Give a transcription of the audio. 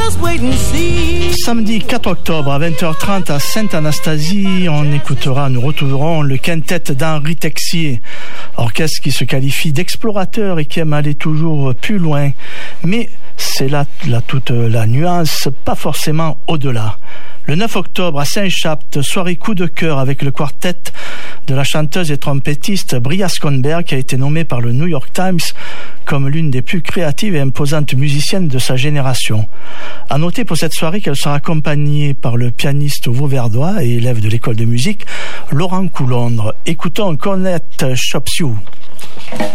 Samedi 4 octobre à 20h30 à Sainte-Anastasie, nous retrouverons le quintet d'Henri Texier, orchestre qui se qualifie d'explorateur et qui aime aller toujours plus loin. Mais c'est là toute la nuance, pas forcément au-delà. Le 9 octobre à Saint-Chapt, soirée coup de cœur avec le quartet de la chanteuse et trompettiste Bria Skonberg, qui a été nommée par le New York Times comme l'une des plus créatives et imposantes musiciennes de sa génération. À noter pour cette soirée qu'elle sera accompagnée par le pianiste vauverdois et élève de l'école de musique Laurent Coulondre. Écoutons Cornette Chop Suey.